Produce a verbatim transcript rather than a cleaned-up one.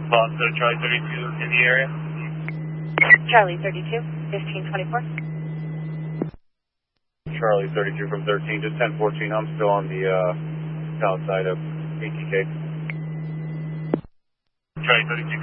Boston, Charlie thirty-two in the area. Charlie thirty-two, fifteen twenty-four. Charlie thirty-two from thirteen, just ten fourteen. I'm still on the uh, south side of A T K. Charlie thirty-two.